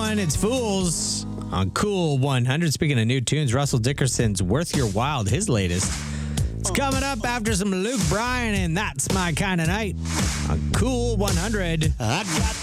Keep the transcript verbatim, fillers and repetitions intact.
one. It's Fools on Cool one hundred. Speaking of new tunes, Russell Dickerson's Worth Your While, his latest. It's coming up after some Luke Bryan and That's My Kind of Night on Cool one hundred. I got